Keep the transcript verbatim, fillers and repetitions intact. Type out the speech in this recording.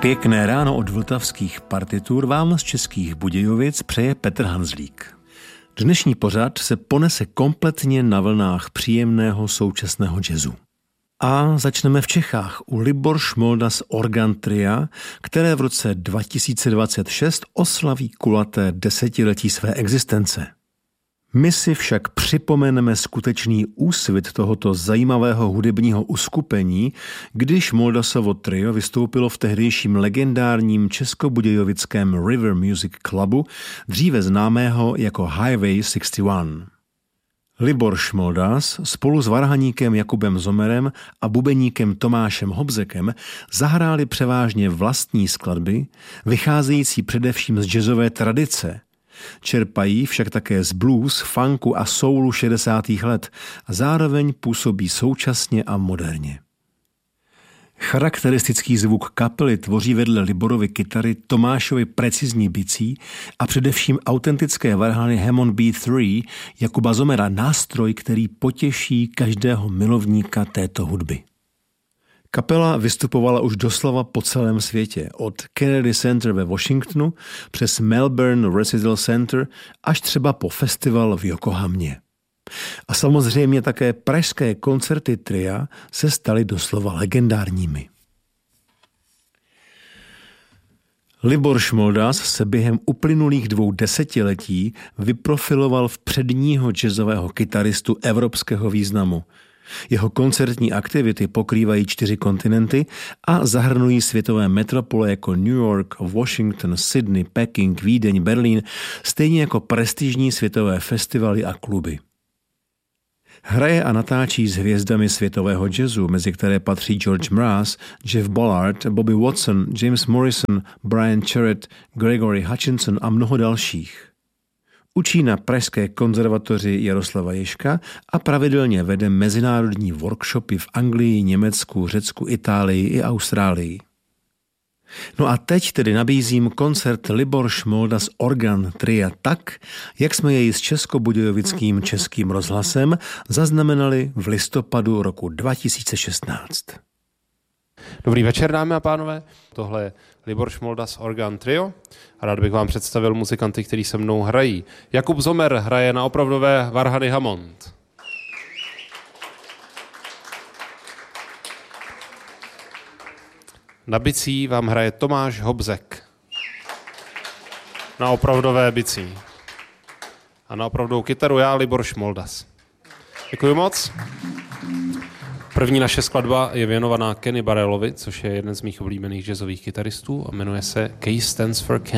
Pěkné ráno od vltavských partitur vám z Českých Budějovic přeje Petr Hanzlík. Dnešní pořad se ponese kompletně na vlnách příjemného současného jazzu. A začneme v Čechách u Libor Šmoldas Organ Tria, které v roce dva tisíce dvacet šest oslaví kulaté desetiletí své existence. My si však připomeneme skutečný úsvit tohoto zajímavého hudebního uskupení, když Moldasovo trio vystoupilo v tehdejším legendárním českobudějovickém River Music Clubu, dříve známého jako Highway šedesát jedna. Libor Šmoldas spolu s varhaníkem Jakubem Zomerem a bubeníkem Tomášem Hobzekem zahráli převážně vlastní skladby, vycházející především z jazzové tradice. Čerpají však také z blues, funku a soulu šedesátých let a zároveň působí současně a moderně. Charakteristický zvuk kapely tvoří vedle Liborovy kytary Tomášovy precizní bicí a především autentické varhany Hammond bé tři Jakuba Zomera, nástroj, který potěší každého milovníka této hudby. Kapela vystupovala už doslova po celém světě, od Kennedy Center ve Washingtonu přes Melbourne Recital Center až třeba po festival v Yokohamě. A samozřejmě také pražské koncerty tria se staly doslova legendárními. Libor Šmoldas se během uplynulých dvou desetiletí vyprofiloval v předního jazzového kytaristu evropského významu. Jeho koncertní aktivity pokrývají čtyři kontinenty a zahrnují světové metropole jako New York, Washington, Sydney, Peking, Vídeň, Berlín, stejně jako prestižní světové festivaly a kluby. Hraje a natáčí s hvězdami světového jazzu, mezi které patří George Mraz, Jeff Ballard, Bobby Watson, James Morrison, Brian Cherrett, Gregory Hutchinson a mnoho dalších. Učí na Pražské konzervatoři Jaroslava Ježka a pravidelně vede mezinárodní workshopy v Anglii, Německu, Řecku, Itálii i Austrálii. No a teď tedy nabízím koncert Libor Šmoldas Organ Tria tak, jak jsme jej s Českobudějovickým Českým rozhlasem zaznamenali v listopadu roku dva tisíce šestnáct. Dobrý večer, dámy a pánové. Tohle je Libor Šmoldas Organ Trio a rád bych vám představil muzikanty, kteří se mnou hrají. Jakub Zomer hraje na opravdové varhany Hammond. Na bicí vám hraje Tomáš Hobzek. Na opravdové bicí. A na opravdovou kytaru já, Libor Šmoldas. Děkuji moc. První naše skladba je věnovaná Kenny Barellovi, což je jeden z mých oblíbených jazzových kytaristů a jmenuje se K stands for Ken.